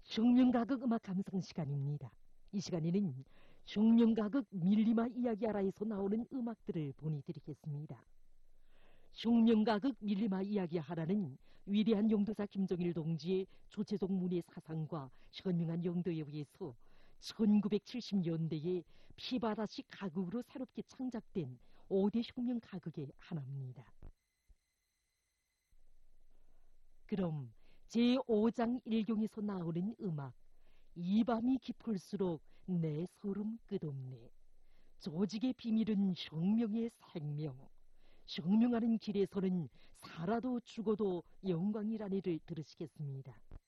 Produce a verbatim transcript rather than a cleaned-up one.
흉명가극 음악 감상 시간입니다. 이 시간에는 흉명가극 밀리마 이야기하라에서 나오는 음악들을 보내드리겠습니다. 흉명가극 밀리마 이야기하라는 위대한 영도사 김정일 동지의 조체적 문예 사상과 현명한 영도에 의해서 천구백칠십 년대에 피바다식 가극으로 새롭게 창작된 오 대 흉명 가극의 하나입니다. 그럼 제오 장 일 경에서 나오는 음악 이 밤이 깊을수록 내 소름 끝없네. 조직의 비밀은 혁명의 생명. 혁명하는 길에서는 살아도 죽어도 영광이라니를 들으시겠습니다.